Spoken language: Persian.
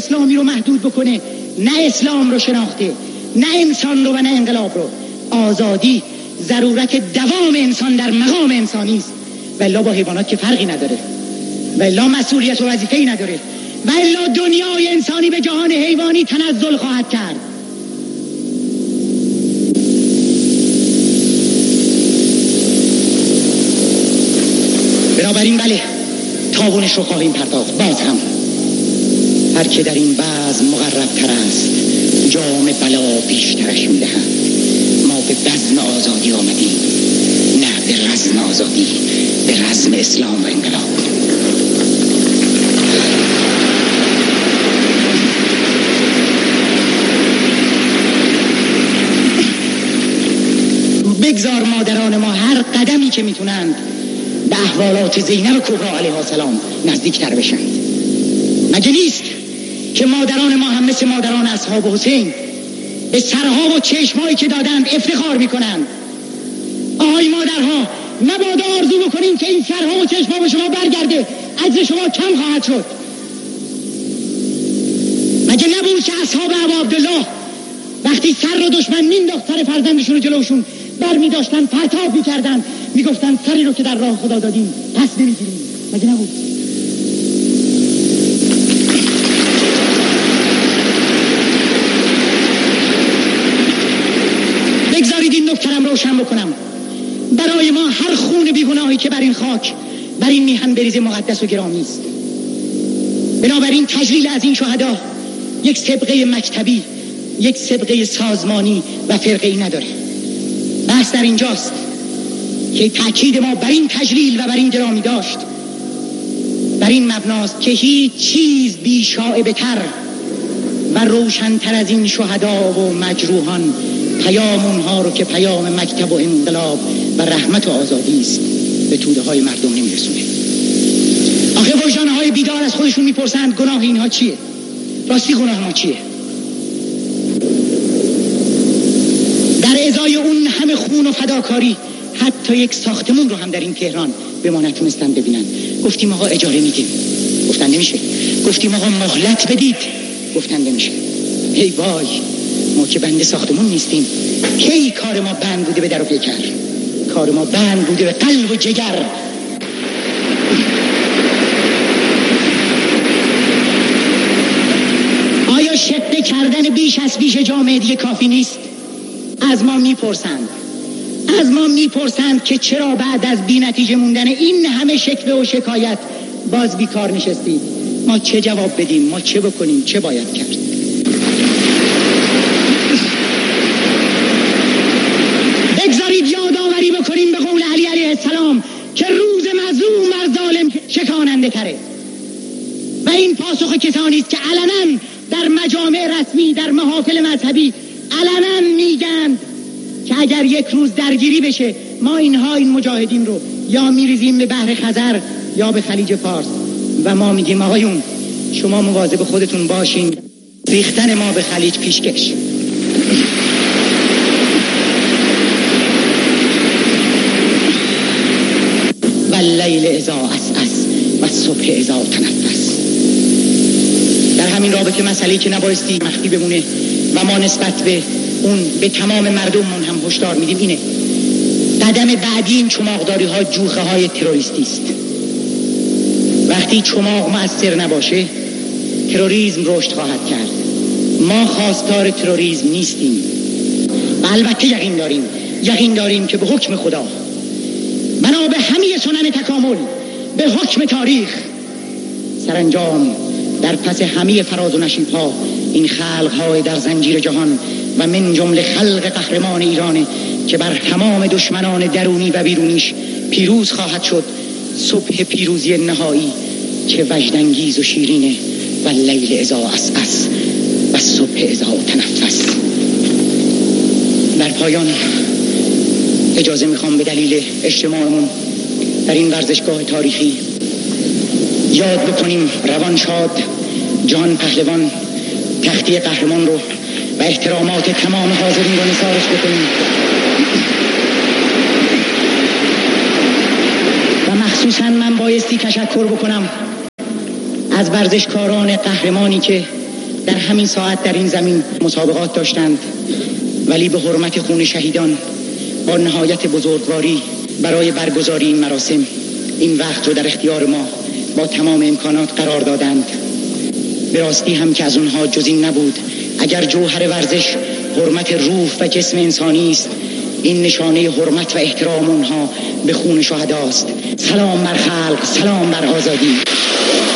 اسلامی رو محدود بکنه، نه اسلام رو شناخته، نه انسان رو و نه انقلاب رو. آزادی ضرورت دوام انسان در مقام انسانی است، والا با حیوانات که فرقی نداره، والا مسئولیت و وظیفه‌ای نداره، والا دنیای انسانی به جهان حیوانی تنزل خواهد کرد. بنابراین بله، تاوانش رو خواهیم پرداخت. باز هم هر که در این بزم مقرب‌تر است جام بلا بیشترش می‌دهد. ما به بزم آزادی آمدیم، نه به رزم آزادی، به رزم اسلام و انقلاب. بگذار مادران ما هر قدمی که میتونند به احوالات زینب کبرا علیها السلام نزدیکتر بشند. مگه نیست که مادران ما هم مثل مادران اصحاب حسین به سرها و چشمایی که دادند افتخار میکنند؟ آهای مادرها، نباید آرزو بکنیم که این سرها و چشمها به شما برگرده، اجر شما کم خواهد شد. مگه نبود که اصحاب ابا عبدالله وقتی سر رو دشمن مینداخت سر فرزندشون رو جلوشون بر میداشتن، پرتاب میکردن، میگفتن سری رو که در راه خدا دادیم پس نمیگیریم؟ مگه نبود؟ بگذارید این نکته‌ام روشن بکنم. برای ما هر خون بیگناهی که بر این خاک، بر این میهن بریزه مقدس و گرامی است. بنابراین تجلیل از این شهدا یک سابقه مکتبی، یک سابقه سازمانی و فرقه‌ای نداره. بحث در اینجاست که تأکید ما بر این تجلیل و بر این گرامی داشت بر این مبناست که هیچ چیز بی شائبه‌تر و روشن‌تر از این شهدا و مجروحان پیام اونها رو که پیام مکتب و انقلاب و رحمت و آزادی است به توده های مردم نمیرسونه. آخه وجدان‌های بیدار از خودشون میپرسند گناه اینها چیه؟ راستی گناه ما چیه؟ در ازای اون همه خون و فداکاری حتی یک ساختمون رو هم در این تهران به ما نتونستن ببینن. گفتیم آقا اجاره میدیم، گفتن نمیشه. گفتیم آقا مهلت بدید، گفتن نمیشه. هی وای، ما که بند ساختمون نیستیم. کی کار ما بند بوده به در و پیکر؟ کار ما بند بوده به قلب و جگر. آیا شقه کردن بیش از پیش جامعه دیگه کافی نیست؟ از ما میپرسند که چرا بعد از بی نتیجه موندن این همه شکوه و شکایت باز بیکار نشستید؟ ما چه جواب بدیم؟ ما چه بکنیم؟ چه باید کرد؟ بگذارید یادآوری بکنیم به قول علی علیه السلام که روز مظلوم بر ظالم شکاننده تره. و این پاسخ کسانی است که علنا در مجامع رسمی، در محافل مذهبی علنا میگن که اگر یک روز درگیری بشه ما این مجاهدین رو یا میریزیم به بحر خزر یا به خلیج فارس. و ما میگیم آقایون شما مواظب خودتون باشین، ریختن ما به خلیج پیشکش. و اللیل اذا عسعس و صبح اذا تنفس. در همین رابطه مسئله‌ای که نبایستی مخفی بمونه و ما نسبت به اون به تمام مردممون هم هشدار میدیم اینه: قدم بعدی این چماقداری ها جوخه های تروریستی است. وقتی چماق مؤثر نباشه تروریسم رشد خواهد کرد. ما خواستار تروریسم نیستیم و البته یقین داریم که به حکم خدا، بنا به همه سنن تکامل، به حکم تاریخ، سرانجام در پس همه فراز و نشیب ها این خلق های در زنجیر جهان و من جمله خلق قهرمان ایرانه که بر تمام دشمنان درونی و بیرونیش پیروز خواهد شد. صبح پیروزی نهایی که وجدانگیز و شیرینه. و اللیل اذا عسعس و صبح اذا تنفس. در پایان اجازه میخوام به دلیل اجتماعمون در این ورزشگاه تاریخی یاد بکنیم روانشاد جان پهلوان تختی قهرمان رو و احترامات تمام حاضرین رو نثارش بکنیم و مخصوصا من بایستی تشکر بکنم از ورزشکاران قهرمانی که در همین ساعت در این زمین مسابقات داشتند، ولی به حرمت خون شهیدان با نهایت بزرگواری برای برگزاری این مراسم این وقت رو در اختیار ما با تمام امکانات قرار دادند. به راستی هم که از اونها جز این نبود. اگر جوهر ورزش حرمت روح و جسم انسانی است، این نشانه حرمت و احترام اونها به خون شهداست. سلام بر خلق، سلام بر آزادی.